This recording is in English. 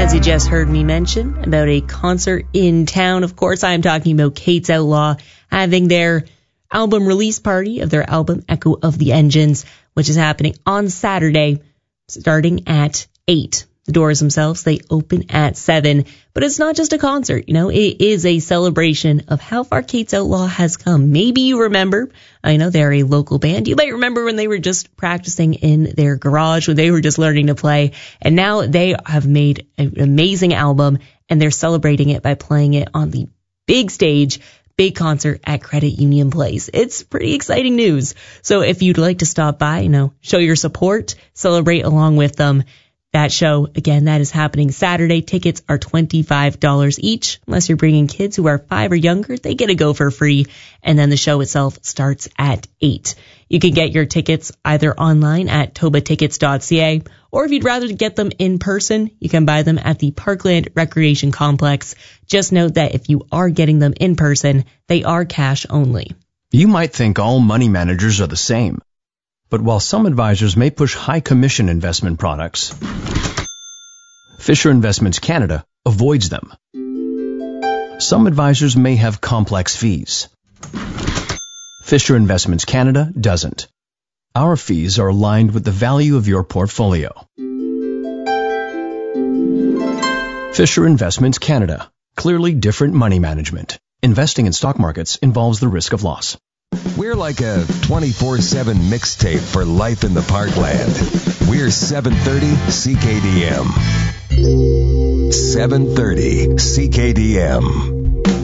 As you just heard me mention about a concert in town, of course, I'm talking about Kate's Outlaw having their album release party of their album Echo of the Engines, which is happening on Saturday starting at 8. The doors themselves, they open at 7. But it's not just a concert, it is a celebration of how far Kate's Outlaw has come. Maybe you remember, I know they're a local band. You might remember when they were just practicing in their garage, when they were just learning to play. And now they have made an amazing album, and they're celebrating it by playing it on the big stage, big concert at Credit Union Place. It's pretty exciting news. So if you'd like to stop by, show your support, celebrate along with them. That show, again, that is happening Saturday. Tickets are $25 each. Unless you're bringing kids who are 5 or younger, they get to go for free. And then the show itself starts at 8. You can get your tickets either online at tobatickets.ca, or if you'd rather get them in person, you can buy them at the Parkland Recreation Complex. Just note that if you are getting them in person, they are cash only. You might think all money managers are the same. But while some advisors may push high commission investment products, Fisher Investments Canada avoids them. Some advisors may have complex fees. Fisher Investments Canada doesn't. Our fees are aligned with the value of your portfolio. Fisher Investments Canada. Clearly different money management. Investing in stock markets involves the risk of loss. We're like a 24/7 mixtape for life in the Parkland. We're 730 CKDM. 730 CKDM.